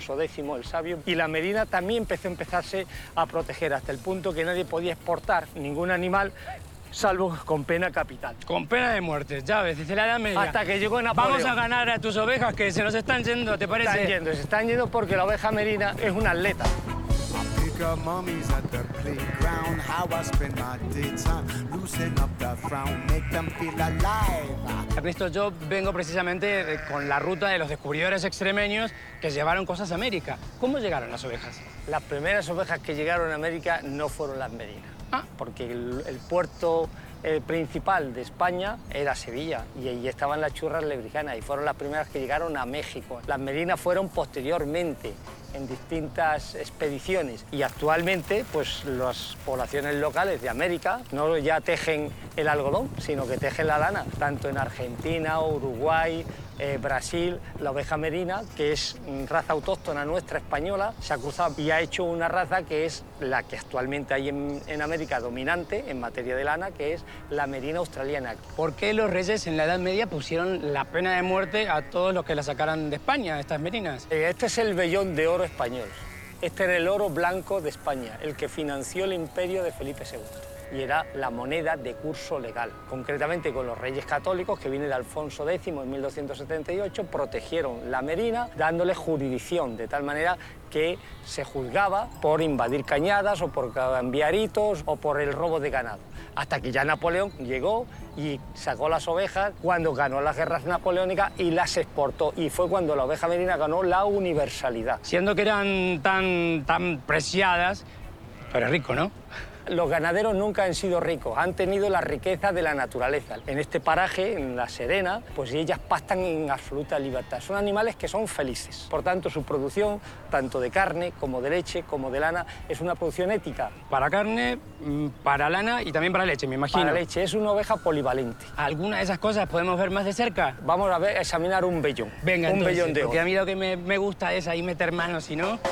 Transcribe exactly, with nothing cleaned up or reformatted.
Alfonso X el Sabio, y la merina también empezó a empezarse a proteger hasta el punto que nadie podía exportar ningún animal salvo con pena capital. Con pena de muerte, ya ves, desde la Edad Media. Hasta que llegó Napoleón. Vamos a ganar a tus ovejas que se nos están yendo, ¿te parece? Están yendo, se están yendo porque la oveja merina es un atleta. Ernesto, yo vengo precisamente con la ruta de los descubridores extremeños que llevaron cosas a América. ¿Cómo llegaron las ovejas? Las primeras ovejas que llegaron a América no fueron las merinas. Ah. Porque el, el puerto eh, principal de España era Sevilla y ahí estaban las churras lebrijanas y fueron las primeras que llegaron a México. Las merinas fueron posteriormente en distintas expediciones y actualmente pues las poblaciones locales de América no ya tejen el algodón, sino que tejen la lana, tanto en Argentina, Uruguay, eh, Brasil. La oveja merina, que es raza autóctona nuestra española, se ha cruzado y ha hecho una raza que es la que actualmente hay en, en América dominante en materia de lana, que es la merina australiana. ¿Por qué los reyes en la Edad Media pusieron la pena de muerte a todos los que la sacaran de España, estas merinas? Este es el vellón de oro español. Este era el oro blanco de España, el que financió el imperio de Felipe segundo. Y era la moneda de curso legal. Concretamente con los reyes católicos, que viene de Alfonso X en mil doscientos setenta y ocho, protegieron la merina dándole jurisdicción, de tal manera que se juzgaba por invadir cañadas o por cambiar hitos o por el robo de ganado. Hasta que ya Napoleón llegó y sacó las ovejas cuando ganó las guerras napoleónicas y las exportó. Y fue cuando la oveja merina ganó la universalidad. Siendo que eran tan, tan preciadas, pero rico, ¿no? Los ganaderos nunca han sido ricos, han tenido la riqueza de la naturaleza. En este paraje, en La Serena, pues ellas pastan en absoluta libertad. Son animales que son felices. Por tanto, su producción, tanto de carne como de leche, como de lana, es una producción ética. Para carne, para lana y también para leche, me imagino. Para leche, es una oveja polivalente. ¿Alguna de esas cosas podemos ver más de cerca? Vamos a ver, a examinar un vellón. Venga, un entonces, vellón de oro. Porque a mí lo que me, me gusta es ahí meter manos, si no...